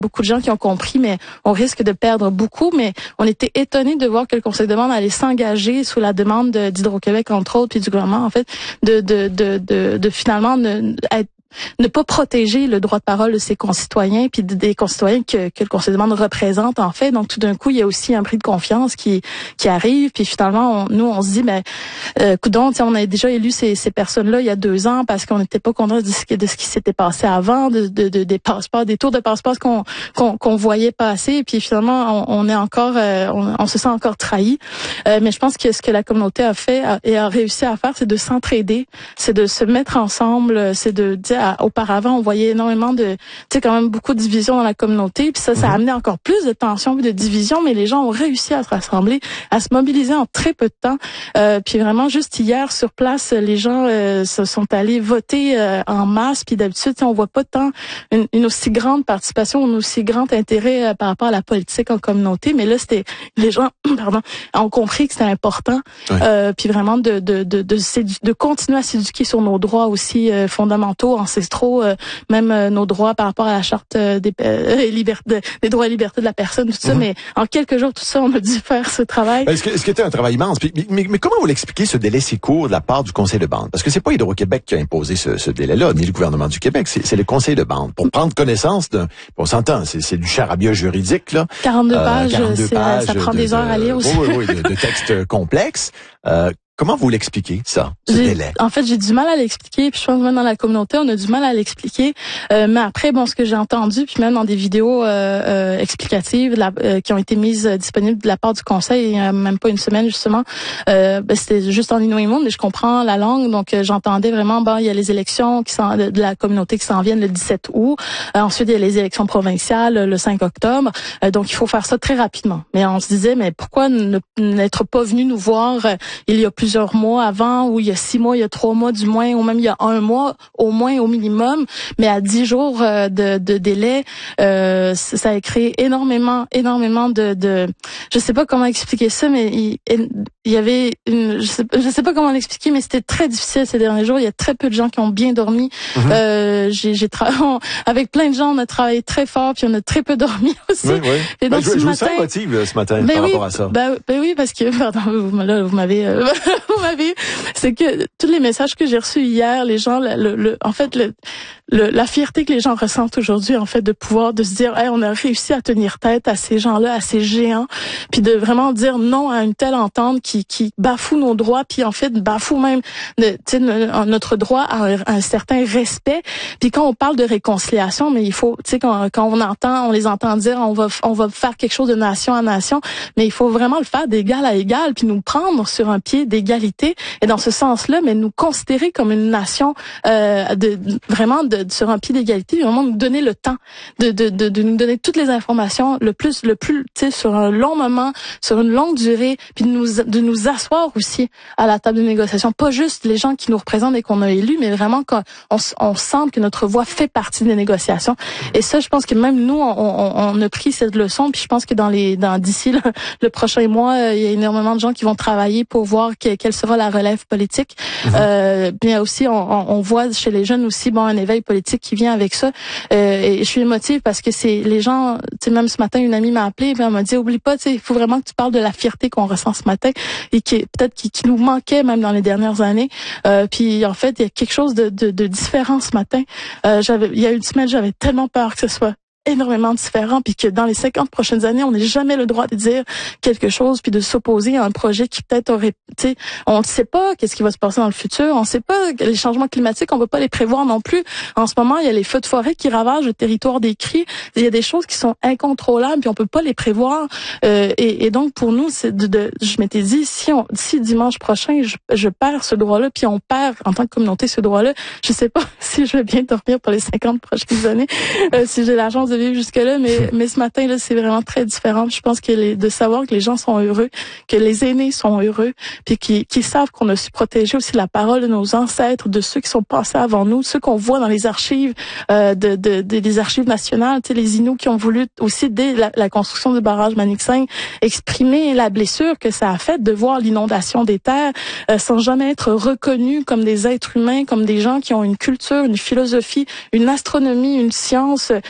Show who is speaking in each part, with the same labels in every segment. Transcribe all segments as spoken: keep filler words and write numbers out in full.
Speaker 1: beaucoup de gens qui ont compris, mais on risque de perdre beaucoup. Mais on était étonnés de voir que le Conseil de bande allait s'engager sous la demande de, d'Hydro-Québec, entre autres, puis du gouvernement, en fait, de, de, de, de, de finalement ne, être ne pas protéger le droit de parole de ses concitoyens puis des concitoyens que, que le Conseil de bande représente en fait. Donc tout d'un coup, il y a aussi un bris de confiance qui qui arrive. Puis finalement, on, nous on se dit ben euh, coudonc, on a déjà élu ces, ces personnes-là il y a deux ans parce qu'on n'était pas content de ce, de ce qui s'était passé avant, de, de, de des passeports, des tours de passeports qu'on qu'on, qu'on voyait passer. Et puis finalement, on, on est encore, euh, on, on se sent encore trahi. Euh, mais je pense que ce que la communauté a fait a, et a réussi à faire, c'est de s'entraider, c'est de se mettre ensemble, c'est de dire auparavant, on voyait énormément de, tu sais, quand même beaucoup de divisions dans la communauté. Puis ça, ça a amené encore plus de tensions et de divisions. Mais les gens ont réussi à se rassembler, à se mobiliser en très peu de temps. Euh, puis vraiment, juste hier, sur place, les gens euh, se sont allés voter euh, en masse. Puis d'habitude, on voit pas tant une, une aussi grande participation, un aussi grand intérêt euh, par rapport à la politique en communauté. Mais là, c'était les gens, pardon, ont compris que c'était important. Oui. Euh, puis vraiment de de de de, de, de continuer à s'éduquer sur nos droits aussi euh, fondamentaux, ancestraux, euh, même euh, nos droits par rapport à la charte euh, des euh, libertés, des droits et libertés de la personne, tout ça. Mm-hmm. Mais en quelques jours, tout ça, on a dû faire ce travail.
Speaker 2: Est-ce que, est-ce que c'était un travail immense? Mais, mais, mais comment vous l'expliquez, ce délai si court de la part du Conseil de bande? Parce que c'est pas Hydro-Québec qui a imposé ce, ce délai-là, ni le gouvernement du Québec, c'est, c'est le Conseil de bande. Pour prendre connaissance d'un... On s'entend, c'est, c'est du charabia juridique, là.
Speaker 1: quarante-deux
Speaker 2: euh,
Speaker 1: pages,
Speaker 2: quarante-deux
Speaker 1: c'est,
Speaker 2: pages
Speaker 1: ça prend
Speaker 2: de,
Speaker 1: des heures
Speaker 2: de,
Speaker 1: à lire aussi.
Speaker 2: Oui, oui, oui, de, de textes complexes. Euh, Comment vous l'expliquez, ça, ce
Speaker 1: j'ai,
Speaker 2: délai?
Speaker 1: En fait, j'ai du mal à l'expliquer, puis je pense que même dans la communauté, on a du mal à l'expliquer. Euh, mais après, bon, ce que j'ai entendu, puis même dans des vidéos euh, euh, explicatives la, euh, qui ont été mises euh, disponibles de la part du Conseil, il y a même pas une semaine, justement, euh, ben, c'était juste en Inuit, mais je comprends la langue, donc euh, j'entendais vraiment, bon, il y a les élections qui sont, de, de la communauté qui s'en viennent le dix-sept août. Euh, ensuite, il y a les élections provinciales le cinq octobre. Euh, donc, il faut faire ça très rapidement. Mais on se disait, mais pourquoi ne, n'être pas venu nous voir euh, il y a plusieurs mois avant, ou il y a six mois, il y a trois mois du moins, ou même il y a un mois au moins au minimum, mais à dix jours euh, de, de délai, euh, ça a créé énormément, énormément de, de, je sais pas comment expliquer ça, mais il, il y avait une, je sais, je sais pas comment l'expliquer, mais c'était très difficile ces derniers jours. Il y a très peu de gens qui ont bien dormi. Mm-hmm. Euh, j'ai, j'ai tra- on, avec plein de gens, on a travaillé très fort, puis on a très peu dormi aussi.
Speaker 2: Oui, oui.
Speaker 1: Et donc,
Speaker 2: ben, je,
Speaker 1: ce
Speaker 2: je
Speaker 1: matin,
Speaker 2: vous sens motive ce matin
Speaker 1: ben
Speaker 2: par
Speaker 1: oui,
Speaker 2: rapport à ça.
Speaker 1: Ben, ben oui, parce que, pardon, vous, là, vous m'avez, euh, vous m'avez, c'est que tous les messages que j'ai reçus hier, les gens, le, le, en fait, le, le, la fierté que les gens ressentent aujourd'hui, en fait, de pouvoir, de se dire, hey, on a réussi à tenir tête à ces gens-là, à ces géants, puis de vraiment dire non à une telle entente qui, qui bafoue nos droits, puis en fait bafoue même, tu sais, notre droit à un, à un certain respect. Puis quand on parle de réconciliation, mais il faut, tu sais, quand, quand on entend, on les entend dire, on va, on va faire quelque chose de nation à nation, mais il faut vraiment le faire d'égal à égal, puis nous prendre sur un pied d'égalité. Et dans ce sens-là, mais nous considérer comme une nation euh, de vraiment de, de sur un pied d'égalité, vraiment nous donner le temps de, de de de nous donner toutes les informations le plus le plus tu sais sur un long moment, sur une longue durée, puis de nous de nous asseoir aussi à la table de négociation, pas juste les gens qui nous représentent et qu'on a élus, mais vraiment qu'on on, on sente que notre voix fait partie des négociations. Et ça, je pense que même nous, on, on, on a pris cette leçon, puis je pense que dans les dans d'ici le, le prochain mois, euh, il y a énormément de gens qui vont travailler pour voir que, quelle sera la relève politique. Mm-hmm. Euh, bien aussi, on, on voit chez les jeunes aussi bon un éveil politique qui vient avec ça. Euh, et je suis émotive parce que c'est les gens. Tu sais, même ce matin, une amie m'a appelée et elle m'a dit oublie pas, tu sais, il faut vraiment que tu parles de la fierté qu'on ressent ce matin et qui peut-être qui, qui nous manquait même dans les dernières années. Euh, puis en fait, il y a quelque chose de, de, de différent ce matin. Euh, j'avais, il y a une semaine, j'avais tellement peur que ce soit énormément différent, puis que dans les cinquante prochaines années, on n'ait jamais le droit de dire quelque chose, puis de s'opposer à un projet qui peut-être aurait, tu sais, on ne sait pas qu'est-ce qui va se passer dans le futur, on ne sait pas les changements climatiques, on ne peut pas les prévoir non plus. En ce moment, il y a les feux de forêt qui ravagent le territoire des cris, il y a des choses qui sont incontrôlables, puis on peut pas les prévoir. Euh, et, et donc pour nous, c'est de, de je m'étais dit si on, si dimanche prochain, je, je perds ce droit-là, puis on perd en tant que communauté ce droit-là, je sais pas si je vais bien dormir pour les cinquante prochaines années, euh, si j'ai la chance de vivre jusque-là, mais, mais ce matin, là, c'est vraiment très différent. Je pense que les, de savoir que les gens sont heureux, que les aînés sont heureux, puis qu'ils, qu'ils savent qu'on a su protéger aussi la parole de nos ancêtres, de ceux qui sont passés avant nous, ceux qu'on voit dans les archives, euh, de, de, de, des archives nationales, tu sais, les Inuits qui ont voulu aussi, dès la, la construction du barrage Manic-Saint, exprimer la blessure que ça a fait de voir l'inondation des terres, euh, sans jamais être reconnus comme des êtres humains, comme des gens qui ont une culture, une philosophie, une astronomie, une science, euh,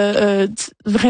Speaker 1: euh, vraiment